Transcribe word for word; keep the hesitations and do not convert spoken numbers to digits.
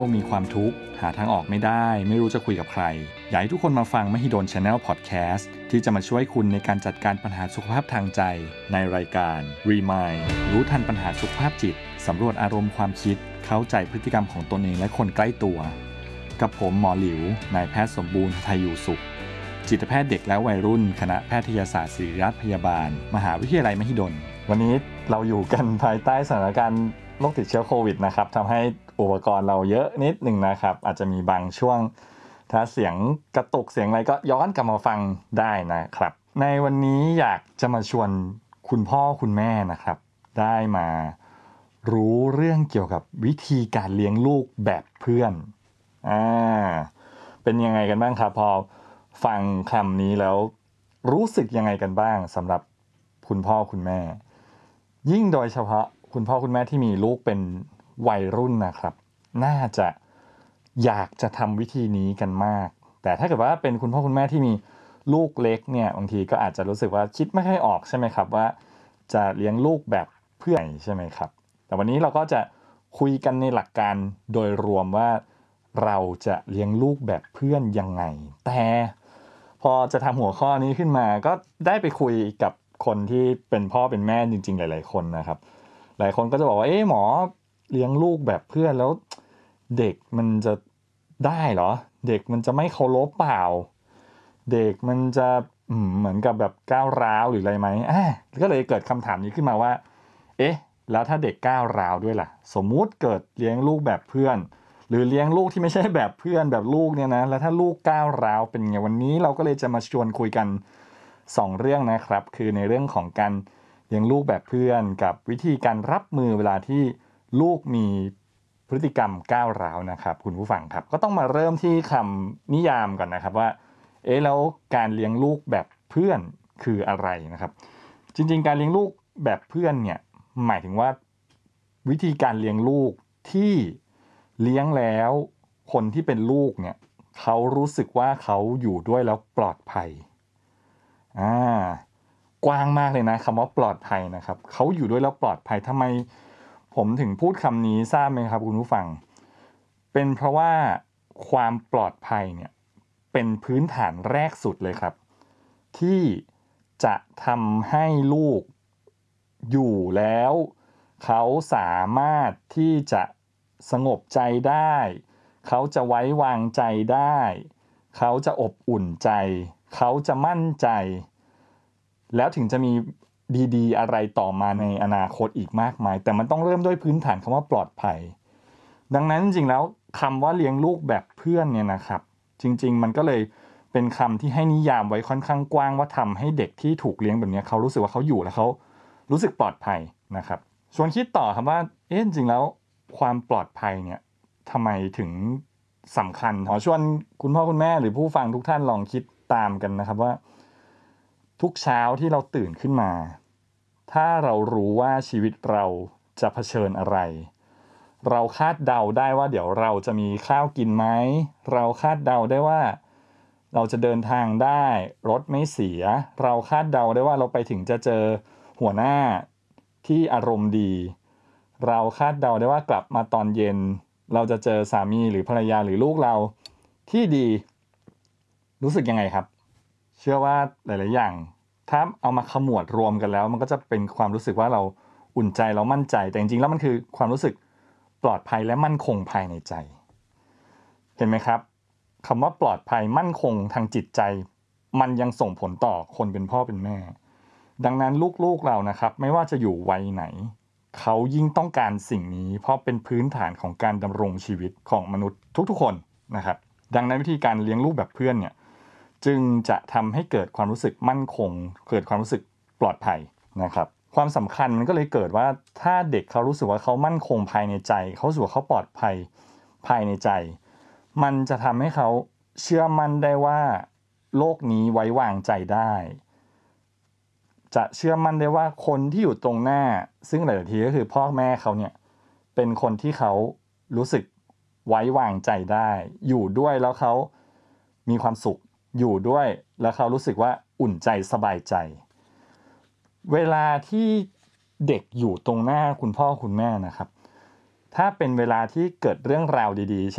มีความทุกข์หาทางออกไม่ได้ไม่รู้จะคุยกับใครอยากให้ทุกคนมาฟัง Mahidol Channel Podcast ที่จะมาช่วยคุณในการจัดการปัญหาสุขภาพทางใจในรายการ Remind รู้ทันปัญหาสุขภาพจิตสำรวจอารมณ์ความคิดเข้าใจพฤติกรรมของตนเองและคนใกล้ตัวกับผมหมอหลิวนายแพทย์สมบูรณ์ไทยอยู่สุขจิตแพทย์เด็กและวัยรุ่นคณะแพทยศาสตร์ศิริราชพยาบาลมหาวิทยาลัยมหิดลวันนี้เราอยู่กันภายใต้สถานการณ์โรคติดเชื้อโควิดนะครับทำให้อุปกรณ์เราเยอะนิดหนึ่งนะครับอาจจะมีบางช่วงถ้าเสียงกระตุกเสียงอะไรก็ย้อนกลับมาฟังได้นะครับในวันนี้อยากจะมาชวนคุณพ่อคุณแม่นะครับได้มารู้เรื่องเกี่ยวกับวิธีการเลี้ยงลูกแบบเพื่อนอ่าเป็นยังไงกันบ้างครับพอฟังคำนี้แล้วรู้สึกยังไงกันบ้างสำหรับคุณพ่อคุณแม่ยิ่งโดยเฉพาะคุณพ่อคุณแม่ที่มีลูกเป็นวัยรุ่นนะครับน่าจะอยากจะทำวิธีนี้กันมากแต่ถ้าเกิดว่าเป็นคุณพ่อคุณแม่ที่มีลูกเล็กเนี่ยบางทีก็อาจจะรู้สึกว่าคิดไม่ค่อยออกใช่ไหมครับว่าจะเลี้ยงลูกแบบเพื่อนใช่ไหมครับแต่วันนี้เราก็จะคุยกันในหลักการโดยรวมว่าเราจะเลี้ยงลูกแบบเพื่อนยังไงแต่พอจะทำหัวข้อนี้ขึ้นมาก็ได้ไปคุยกับคนที่เป็นพ่อเป็นแม่จริงๆหลายๆคนนะครับหลายคนก็จะบอกว่าเอ๊ะหมอเลี้ยงลูกแบบเพื่อนแล้วเด็กมันจะได้เหรอเด็กมันจะไม่เคารพเปล่าเด็กมันจะเหมือนกับแบบก้าวร้าวหรืออะไรไหมอ่ะก็เลยเกิดคำถามนี้ขึ้นมาว่าเอ๊ะแล้วถ้าเด็กก้าวร้าวด้วยล่ะสมมุติเกิดเลี้ยงลูกแบบเพื่อนหรือเลี้ยงลูกที่ไม่ใช่แบบเพื่อนแบบลูกเนี่ยนะแล้วถ้าลูกก้าวร้าวเป็นไงวันนี้เราก็เลยจะมาชวนคุยกันสองเรื่องนะครับคือในเรื่องของการเลี้ยงลูกแบบเพื่อนกับวิธีการรับมือเวลาที่ลูกมีพฤติกรรมก้าวร้าวนะครับคุณผู้ฟังครับก็ต้องมาเริ่มที่คำนิยามก่อนนะครับว่าเอ๊ะแล้วการเลี้ยงลูกแบบเพื่อนคืออะไรนะครับจริงๆการเลี้ยงลูกแบบเพื่อนเนี่ยหมายถึงว่าวิธีการเลี้ยงลูกที่เลี้ยงแล้วคนที่เป็นลูกเนี่ยเขารู้สึกว่าเขาอยู่ด้วยแล้วปลอดภัยอ่ากว้างมากเลยนะคำว่าปลอดภัยนะครับเขาอยู่ด้วยแล้วปลอดภัยทำไมผมถึงพูดคำนี้ทราบไหมครับคุณผู้ฟังเป็นเพราะว่าความปลอดภัยเนี่ยเป็นพื้นฐานแรกสุดเลยครับที่จะทำให้ลูกอยู่แล้วเขาสามารถที่จะสงบใจได้เขาจะไว้วางใจได้เขาจะอบอุ่นใจเขาจะมั่นใจแล้วถึงจะมีดีๆอะไรต่อมาในอนาคตอีกมากมายแต่มันต้องเริ่มด้วยพื้นฐานคำว่าปลอดภัยดังนั้นจริงๆแล้วคำว่าเลี้ยงลูกแบบเพื่อนเนี่ยนะครับจริงๆมันก็เลยเป็นคำที่ให้นิยามไว้ค่อนข้างกว้างว่าทำให้เด็กที่ถูกเลี้ยงแบบนี้เขารู้สึกว่าเขาอยู่แล้วเขารู้สึกปลอดภัยนะครับชวนคิดต่อครับว่าเอ๊ะจริงๆแล้วความปลอดภัยเนี่ยทำไมถึงสำคัญขอชวนคุณพ่อคุณแม่หรือผู้ฟังทุกท่านลองคิดตามกันนะครับว่าทุกเช้าที่เราตื่นขึ้นมาถ้าเรารู้ว่าชีวิตเราจะเผชิญอะไรเราคาดเดาได้ว่าเดี๋ยวเราจะมีข้าวกินไหมเราคาดเดาได้ว่าเราจะเดินทางได้รถไม่เสียเราคาดเดาได้ว่าเราไปถึงจะเจอหัวหน้าที่อารมณ์ดีเราคาดเดาได้ว่ากลับมาตอนเย็นเราจะเจอสามีหรือภรรยาหรือลูกเราที่ดีรู้สึกยังไงครับเชื่อว่าหลายๆอย่างถ้าเอามาขมวดรวมกันแล้วมันก็จะเป็นความรู้สึกว่าเราอุ่นใจเรามั่นใจแต่จริงๆแล้วมันคือความรู้สึกปลอดภัยและมั่นคงภายในใจเห็นไหมครับคำว่าปลอดภัยมั่นคงทางจิตใจมันยังส่งผลต่อคนเป็นพ่อเป็นแม่ดังนั้นลูกๆเรานะครับไม่ว่าจะอยู่วัยไหนเขายิ่งต้องการสิ่งนี้เพราะเป็นพื้นฐานของการดำรงชีวิตของมนุษย์ทุกๆคนนะครับดังนั้นวิธีการเลี้ยงลูกแบบเพื่อนเนี่ยจึงจะทำให้เกิดความรู้สึกมั่นคงเกิดความรู้สึกปลอดภัยนะครับความสำคัญมันก็เลยเกิดว่าถ้าเด็กเขารู้สึกว่าเขามั่นคงภายในใจเขารู้สึกว่าเขาปลอดภัยภายในใจมันจะทำให้เขาเชื่อมั่นได้ว่าโลกนี้ไว้วางใจได้จะเชื่อมั่นได้ว่าคนที่อยู่ตรงหน้าซึ่งหลายๆทีก็คือพ่อแม่เขาเนี่ยเป็นคนที่เขารู้สึกไว้วางใจได้อยู่ด้วยแล้วเขามีความสุขอยู่ด้วยแล้วเขารู้สึกว่าอุ่นใจสบายใจเวลาที่เด็กอยู่ตรงหน้าคุณพ่อคุณแม่นะครับถ้าเป็นเวลาที่เกิดเรื่องราวดีๆ